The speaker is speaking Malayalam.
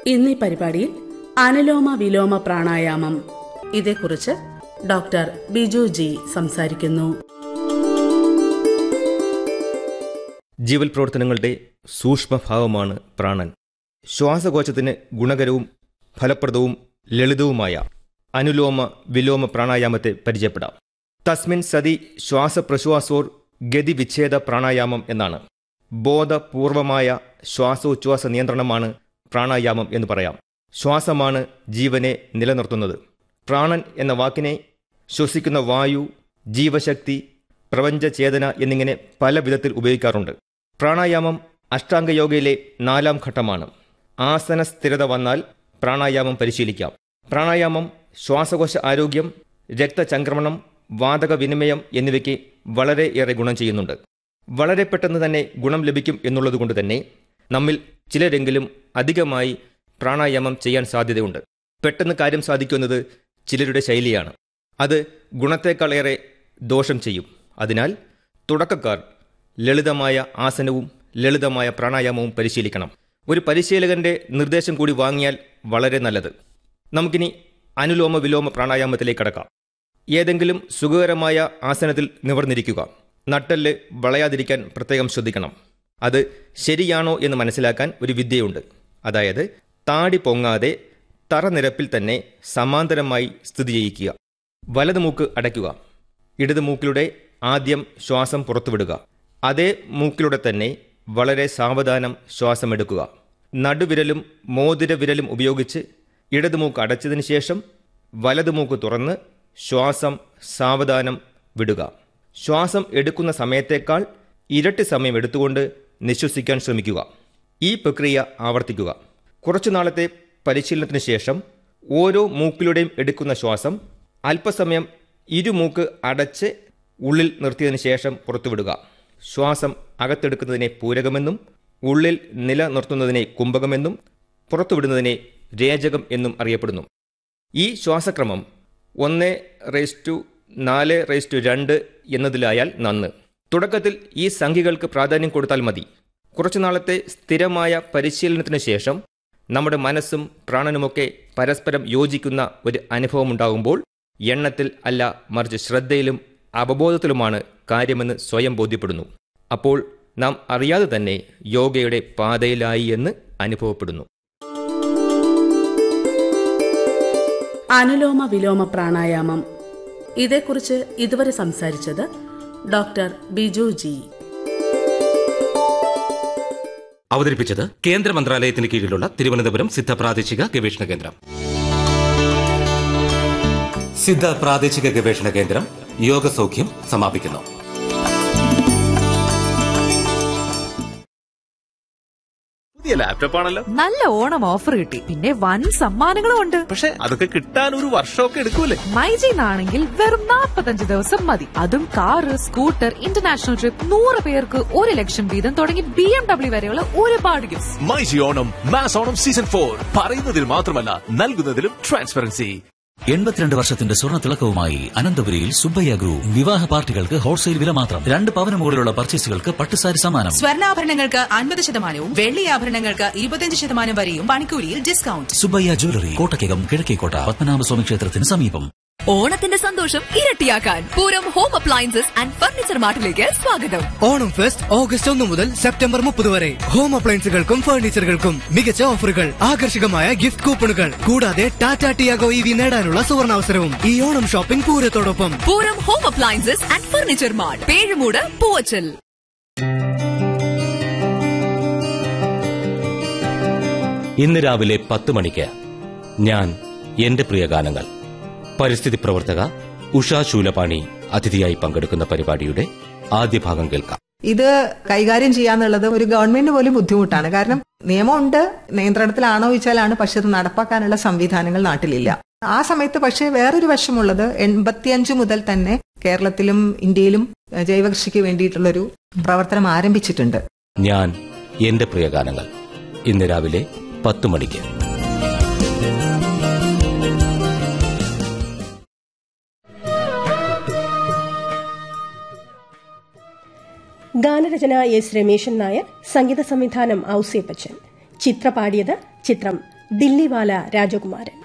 ഇന്നീ പരിപാടിയിൽ അനുലോമ വിലോമ പ്രാണായാമം, ഇതേക്കുറിച്ച് ഡോക്ടർ ബിജു ജി സംസാരിക്കുന്നു. ജീവൽ പ്രവർത്തനങ്ങളുടെ സൂക്ഷ്മഭാവമാണ് പ്രാണൻ. ശ്വാസകോശത്തിന് ഗുണകരവും ഫലപ്രദവും ലളിതവുമായ അനുലോമ വിലോമ പ്രാണായാമത്തെ പരിചയപ്പെടാം. തസ്മിൻ സതി ശ്വാസപ്രശ്വാസോർ ഗതി വിച്ഛേദ പ്രാണായാമം എന്നാണ്. ബോധപൂർവമായ ശ്വാസോച്ഛ്വാസ നിയന്ത്രണമാണ് പ്രാണായാമം എന്ന് പറയാം. ശ്വാസമാണ് ജീവനെ നിലനിർത്തുന്നത്. പ്രാണൻ എന്ന വാക്കിനെ ശ്വസിക്കുന്ന വായു, ജീവശക്തി, പ്രപഞ്ചചേതന എന്നിങ്ങനെ പല വിധത്തിൽ ഉപയോഗിക്കാറുണ്ട്. പ്രാണായാമം അഷ്ടാംഗയോഗയിലെ 4ാം ഘട്ടമാണ്. ആസന സ്ഥിരത വന്നാൽ പ്രാണായാമം പരിശീലിക്കാം. പ്രാണായാമം ശ്വാസകോശ ആരോഗ്യം, രക്തചംക്രമണം, വാതക വിനിമയം എന്നിവയ്ക്ക് വളരെയേറെ ഗുണം ചെയ്യുന്നുണ്ട്. വളരെ പെട്ടെന്ന് തന്നെ ഗുണം ലഭിക്കും എന്നുള്ളതുകൊണ്ട് തന്നെ നമ്മിൽ ചിലരെങ്കിലും അധികമായി പ്രാണായാമം ചെയ്യാൻ സാധ്യതയുണ്ട്. പെട്ടെന്ന് കാര്യം സാധിക്കുന്നത് ചിലരുടെ ശൈലിയാണ്. അത് ഗുണത്തേക്കാളേറെ ദോഷം ചെയ്യും. അതിനാൽ തുടക്കക്കാർ ലളിതമായ ആസനവും ലളിതമായ പ്രാണായാമവും പരിശീലിക്കണം. ഒരു പരിശീലകന്റെ നിർദ്ദേശം കൂടി വാങ്ങിയാൽ വളരെ നല്ലത്. നമുക്കിനി അനുലോമ വിലോമ പ്രാണായാമത്തിലേക്ക് കടക്കാം. ഏതെങ്കിലും സുഖകരമായ ആസനത്തിൽ നിവർന്നിരിക്കുക. നട്ടെല്ല് വളയാതിരിക്കാൻ പ്രത്യേകം ശ്രദ്ധിക്കണം. അത് ശരിയാണോ എന്ന് മനസ്സിലാക്കാൻ ഒരു വിദ്യയുണ്ട്. അതായത് താടി പൊങ്ങാതെ തറനിരപ്പിൽ തന്നെ സമാന്തരമായി സ്ഥിതി ചെയ്യിക്കുക. വലത് മൂക്ക് അടയ്ക്കുക. ഇടത് മൂക്കിലൂടെ ആദ്യം ശ്വാസം പുറത്തുവിടുക. അതേ മൂക്കിലൂടെ തന്നെ വളരെ സാവധാനം ശ്വാസമെടുക്കുക. നടുവിരലും മോതിരവിരലും ഉപയോഗിച്ച് ഇടത് മൂക്ക് അടച്ചതിന് ശേഷം വലത് മൂക്ക് തുറന്ന് ശ്വാസം സാവധാനം വിടുക. ശ്വാസം എടുക്കുന്ന സമയത്തേക്കാൾ ഇരട്ടി സമയം എടുത്തുകൊണ്ട് നിശ്വസിക്കാൻ ശ്രമിക്കുക. ഈ പ്രക്രിയ ആവർത്തിക്കുക. കുറച്ചു നാളത്തെ പരിശീലനത്തിന് ശേഷം ഓരോ മൂക്കിലൂടെയും എടുക്കുന്ന ശ്വാസം അല്പസമയം ഇരുമൂക്ക് അടച്ച് ഉള്ളിൽ നിർത്തിയതിനു ശേഷം പുറത്തുവിടുക. ശ്വാസം അകത്തെടുക്കുന്നതിനെ പൂരകമെന്നും ഉള്ളിൽ നിലനിർത്തുന്നതിനെ കുംഭകമെന്നും പുറത്തുവിടുന്നതിനെ രേചകം എന്നും അറിയപ്പെടുന്നു. ഈ ശ്വാസക്രമം 1:4:2 എന്നതിലായാൽ നന്ന്. തുടക്കത്തിൽ ഈ സംഖ്യകൾക്ക് പ്രാധാന്യം കൊടുത്താൽ മതി. കുറച്ചുനാളത്തെ സ്ഥിരമായ പരിശീലനത്തിന് ശേഷം നമ്മുടെ മനസ്സും പ്രാണനുമൊക്കെ പരസ്പരം യോജിക്കുന്ന ഒരു അനുഭവമുണ്ടാകുമ്പോൾ എണ്ണത്തിൽ അല്ല, മറിച്ച് ശ്രദ്ധയിലും അവബോധത്തിലുമാണ് കാര്യമെന്ന് സ്വയം ബോധ്യപ്പെടുന്നു. അപ്പോൾ നാം അറിയാതെ തന്നെ യോഗയുടെ പാതയിലായി എന്ന് അനുഭവപ്പെടുന്നു. അനുലോമ വിലോമ പ്രാണായാമം, ഇതേക്കുറിച്ച് ഇതുവരെ സംസാരിച്ചത് ഡോക്ടർ ബിജു ജി. അവതരിപ്പിച്ചത് കേന്ദ്ര മന്ത്രാലയത്തിന് കീഴിലുള്ള തിരുവനന്തപുരം സിദ്ധ പ്രാദേശിക ഗവേഷണ കേന്ദ്രം. സിദ്ധ പ്രാദേശിക ഗവേഷണ കേന്ദ്രം യോഗസൗഖ്യം സമാപിക്കുന്നു. പുതിയ ലാപ്ടോപ്പ് ആണല്ലോ. നല്ല ഓണം ഓഫർ കിട്ടി. പിന്നെ വൻ സമ്മാനങ്ങളും ഉണ്ട്. പക്ഷെ അതൊക്കെ കിട്ടാൻ ഒരു വർഷമൊക്കെ എടുക്കൂലേ? മൈജിന്നാണെങ്കിൽ വെറും 45 ദിവസം മതി. അതും കാറ്, സ്കൂട്ടർ, ഇന്റർനാഷണൽ ട്രിപ്പ്, 100 പേർക്ക് 1 ലക്ഷം വീതം തുടങ്ങി BMW വരെയുള്ള ഒരുപാട് gifts. MyG Onam mass Onam season 4 പറയുന്നതിൽ മാത്രമല്ല നൽകുന്നതിലും ട്രാൻസ്പെറൻസി. 82 വർഷത്തിന്റെ സ്വർണ്ണ തിളക്കവുമായി അനന്തപുരിയിൽ സുബ്ബയ്യ ഗ്രൂപ്പ്. വിവാഹ പാർട്ടികൾക്ക് ഹോൾസെയിൽ വില മാത്രം. 2 പവന് മുകളിലുള്ള പർച്ചേസുകൾക്ക് പട്ടുസാരി സമ്മാനം. സ്വർണ്ണാഭരണങ്ങൾക്ക് 50% വെള്ളി ആഭരണങ്ങൾക്ക് 25% വരെയും പണിക്കൂലിയിൽ ഡിസ്കൗണ്ട്. സുബ്ബയ്യ ജ്വല്ലറി, കോട്ടക്കകം, കിഴക്കേക്കോട്ട, പത്മനാഭസ്വാമി ക്ഷേത്രത്തിന് സമീപം. ഓണത്തിന്റെ സന്തോഷം ഇരട്ടിയാക്കാൻ Pooram home appliances and furniture മാർട്ടിലേക്ക് സ്വാഗതം. ഓണം ഫെസ്റ്റ് ഓഗസ്റ്റ് 1 മുതൽ സെപ്റ്റംബർ 30 വരെ. ഹോം അപ്ലയൻസുകൾക്കും ഫർണിച്ചറുകൾക്കും മികച്ച ഓഫറുകൾ, ആകർഷകമായ ഗിഫ്റ്റ് കൂപ്പണുകൾ, കൂടാതെ ടാറ്റ ടിയാഗോ EV നേടാനുള്ള സുവർണാവസരവും ഈ Onam shopping പൂരത്തോടൊപ്പം. Pooram home appliances and furniture mart, Pezhumoodu, Poovachal. ഇന്ന് രാവിലെ 10 മണിക്ക് ഞാൻ എന്റെ പ്രിയ ഗാനങ്ങൾ. പരിസ്ഥിതി പ്രവർത്തക ഉഷാ ശൂലപാണി അതിഥിയായി പങ്കെടുക്കുന്ന പരിപാടിയുടെ ആദ്യ ഭാഗം കേൾക്കാം. ഇത് കൈകാര്യം ചെയ്യാന്നുള്ളത് ഒരു ഗവൺമെന്റ് പോലും ബുദ്ധിമുട്ടാണ്. കാരണം നിയമമുണ്ട്, നിയന്ത്രണത്തിലാണോ ചോദിച്ചാലാണ്, പക്ഷെ അത് നടപ്പാക്കാനുള്ള സംവിധാനങ്ങൾ നാട്ടിലില്ല. ആ സമയത്ത് പക്ഷേ വേറൊരു വശമുള്ളത്, 85 മുതൽ തന്നെ കേരളത്തിലും ഇന്ത്യയിലും ജൈവകൃഷിക്ക് വേണ്ടിയിട്ടുള്ളൊരു പ്രവർത്തനം ആരംഭിച്ചിട്ടുണ്ട്. ഞാൻ എന്റെ പ്രിയ ഗാനങ്ങൾ ഇന്ന് രാവിലെ 10 മണിക്ക്. ഗാനരചന എസ് രമേശൻ നായർ, സംഗീത സംവിധാനം ഔസേപ്പച്ചൻ. ചിത്ര പാടിയത് ചിത്രം ദില്ലിവാല രാജകുമാരൻ.